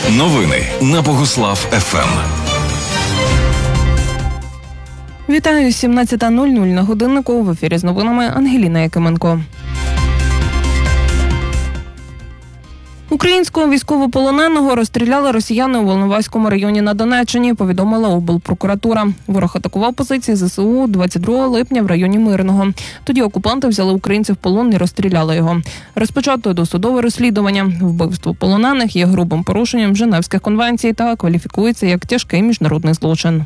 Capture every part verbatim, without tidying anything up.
Новини на Богуслав еф ем. Вітаю, сімнадцята нуль нуль на годиннику. В ефірі з новинами Ангеліна Якименко. Українського військовополоненого розстріляли росіяни у Волноваському районі на Донеччині, повідомила облпрокуратура. Ворог атакував позиції зе се у двадцять другого липня в районі Мирного. Тоді окупанти взяли українців в полон і розстріляли його. Розпочато досудове розслідування. Вбивство полонених є грубим порушенням Женевських конвенцій та кваліфікується як тяжкий міжнародний злочин.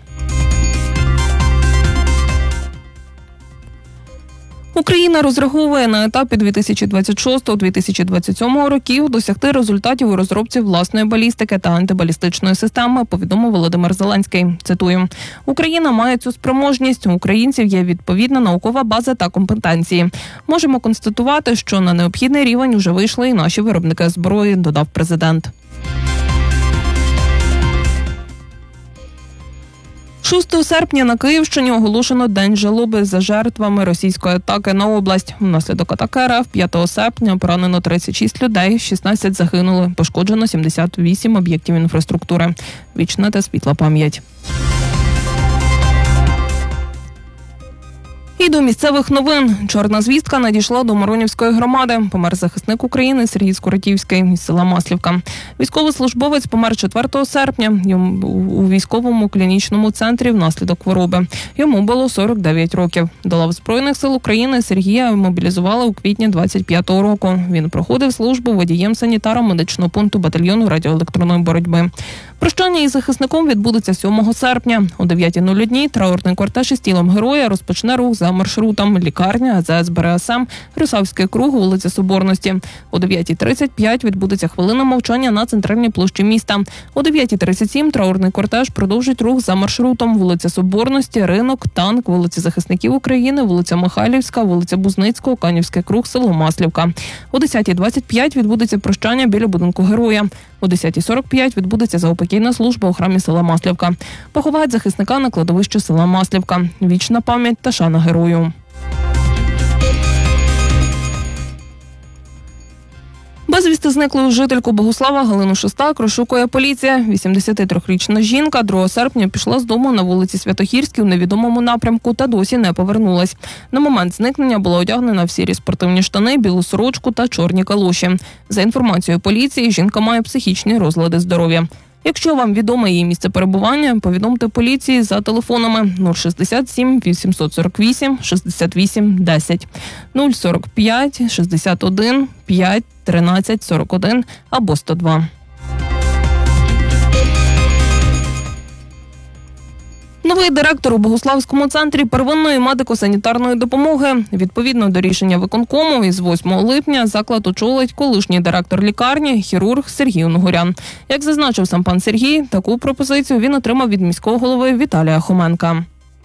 Україна розраховує на етапі дві тисячі двадцять шостого - дві тисячі двадцять сьомого років досягти результатів у розробці власної балістики та антибалістичної системи, повідомив Володимир Зеленський. Цитую: «Україна має цю спроможність, у українців є відповідна наукова база та компетенції. Можемо констатувати, що на необхідний рівень уже вийшли і наші виробники зброї», – додав президент. шостого серпня на Київщині оголошено День жалоби за жертвами російської атаки на область. Внаслідок атаки ер еф п'ятого серпня поранено тридцять шість людей, шістнадцять загинули, пошкоджено сімдесят вісім об'єктів інфраструктури. Вічна та світла пам'ять. І до місцевих новин. Чорна звістка надійшла до Миронівської громади. Помер захисник України Сергій Скоротівський із села Маслівка. Військовослужбовець помер четвертого серпня у військовому клінічному центрі внаслідок хвороби. Йому було сорок дев'ять років. До лав Збройних сил України Сергія мобілізували у квітні двадцять п'ятого року. Він проходив службу водієм-санітаром медичного пункту батальйону радіоелектронної боротьби. Прощання із захисником відбудеться сьомого серпня. О дев'ятій нуль нуль траурний кортеж із тілом героя розпочне рух за маршрутом лікарня, а зе ес Б Р С М, Русавський круг, вулиця Соборності. О дев'ятій тридцять п'ять відбудеться хвилина мовчання на центральній площі міста. О дев'ятій тридцять сім траурний кортеж продовжить рух за маршрутом вулиця Соборності, Ринок, Танк, вулиця Захисників України, вулиця Михайлівська, вулиця Бузницького, Канівський круг, село Маслівка. О десятій двадцять п'ять відбудеться прощання біля будинку героя. О десятій сорок п'ять відбудеться заупокійна служба у храмі села Маслівка. Поховають захисника на кладовищі села Маслівка. Вічна пам'ять та шана герою. Безвісти зниклу жительку Богуслава Галину Шостак розшукує поліція. вісімдесятитрирічна жінка другого серпня пішла з дому на вулиці Святогірській у невідомому напрямку та досі не повернулась. На момент зникнення була одягнена в сірі спортивні штани, білу сорочку та чорні калоші. За інформацією поліції, жінка має психічні розлади здоров'я. Якщо вам відоме її місце перебування, повідомте поліції за телефонами нуль шістдесят сім вісімсот сорок вісім шістдесят вісім десять, нуль сорок п'ять шістдесят один п'ять тринадцять сорок один або сто два. Новий директор у Богуславському центрі первинної медико-санітарної допомоги. Відповідно до рішення виконкому, із восьмого липня заклад очолить колишній директор лікарні, хірург Сергій Унгурян. Як зазначив сам пан Сергій, таку пропозицію він отримав від міського голови Віталія Хоменка.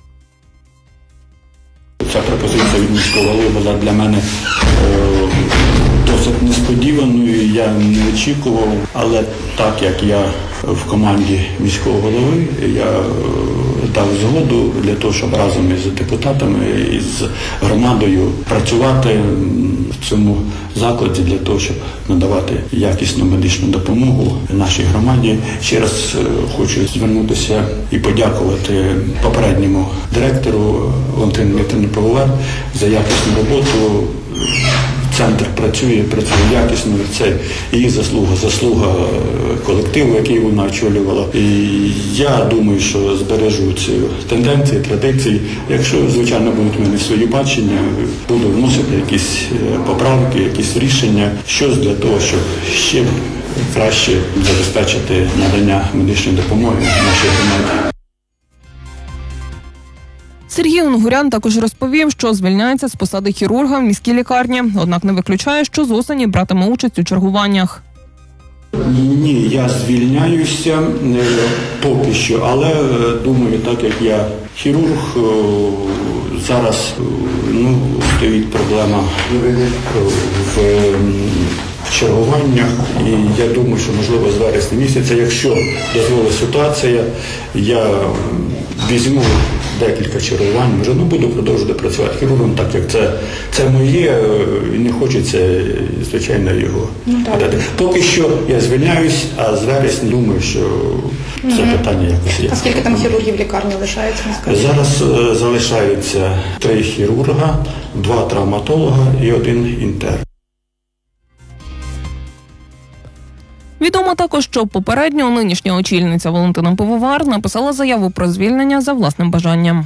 Ця пропозиція від міського голови була для мене е, досить несподіваною, я не очікував, але так як я в команді міського голови, я дав згоду для того, щоб разом із депутатами, із громадою працювати в цьому закладі для того, щоб надавати якісну медичну допомогу нашій громаді. Ще раз хочу звернутися і подякувати попередньому директору Валентину Дмитрівну Пивовар за якісну роботу. Центр працює, працює якісно, це її заслуга, заслуга колективу, який вона очолювала. І я думаю, що збережу ці тенденції, традиції. Якщо, звичайно, будуть в мене свої бачення, буду вносити якісь поправки, якісь рішення, щось для того, щоб ще краще забезпечити надання медичної допомоги нашій громаді. Сергій Унгурян також розповів, що звільняється з посади хірурга в міській лікарні, однак не виключає, що з осені братиме участь у чергуваннях. Ні, я звільняюся поки що, але думаю, так як я хірург, зараз ну, стоїть проблема в чергуваннях, і я думаю, що можливо з вересня місяця, якщо дозволить ситуація, я візьму декілька чергувань, може, ну, буду продовжувати працювати хірургом, так як це, це моє, і не хочеться, звичайно, його дати. Поки що я звільняюсь, а з вересня думаю, що це угу. питання якось є. А скільки там хірургів в лікарні лишається? Зараз е, залишаються три хірурга, два травматолога і один інтерн. Відомо також, що попередньо нинішня очільниця Валентина Пивовар написала заяву про звільнення за власним бажанням.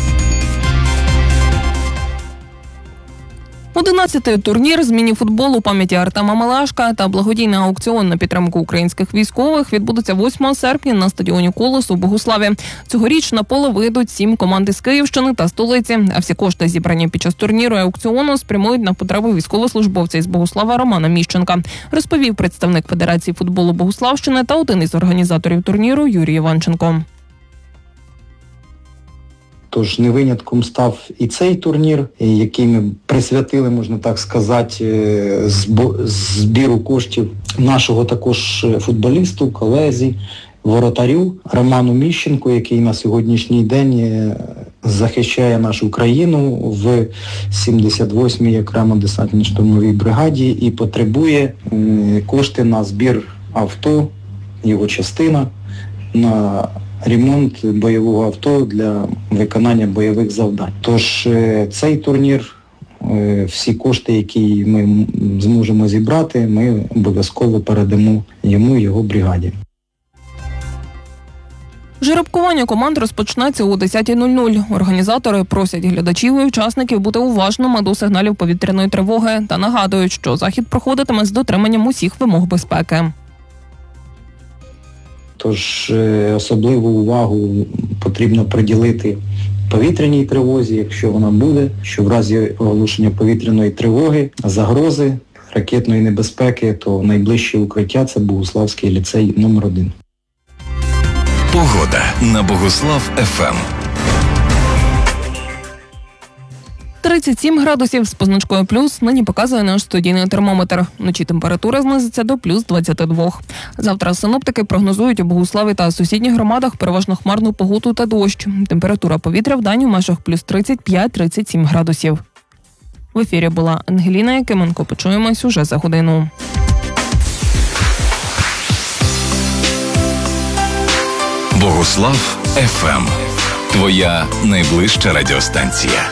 Одинадцятий турнір з міні-футболу пам'яті Артема Мелешка та благодійний аукціон на підтримку українських військових відбудеться восьмого серпня на стадіоні «Колос» у Богуславі. Цьогоріч на поле вийдуть сім команд із Київщини та столиці, а всі кошти, зібрані під час турніру і аукціону, спрямують на потреби військовослужбовця із Богуслава Романа Міщенка, розповів представник Федерації футболу Богуславщини та один із організаторів турніру Юрій Іванченко. Тож не винятком став і цей турнір, який ми присвятили, можна так сказати, збіру коштів нашого також футболісту, колезі, воротарю Роману Міщенку, який на сьогоднішній день захищає нашу країну в сімдесят восьмій окремо десантно-штурмовій бригаді і потребує кошти на збір авто, його частина, на ремонт бойового авто для виконання бойових завдань. Тож цей турнір, всі кошти, які ми зможемо зібрати, ми обов'язково передамо йому і його бригаді. Жеребкування команд розпочнеться о десятій нуль нуль. Організатори просять глядачів і учасників бути уважними до сигналів повітряної тривоги та нагадують, що захід проходитиме з дотриманням усіх вимог безпеки. Тож особливу увагу потрібно приділити повітряній тривозі, якщо вона буде, що в разі оголошення повітряної тривоги, загрози, ракетної небезпеки, то найближче укриття – це Богуславський ліцей номер один. Погода на Богуслав-ФМ. тридцять сім градусів з позначкою плюс нині показує наш студійний термометр. Вночі температура знизиться до плюс двадцять два. Завтра синоптики прогнозують у Богуславі та сусідніх громадах переважно хмарну погоду та дощ. Температура повітря в день у межах плюс тридцять п'ять - тридцять сім градусів. В ефірі була Ангеліна Якименко. Почуємось уже за годину. Богуслав-ФМ. Твоя найближча радіостанція.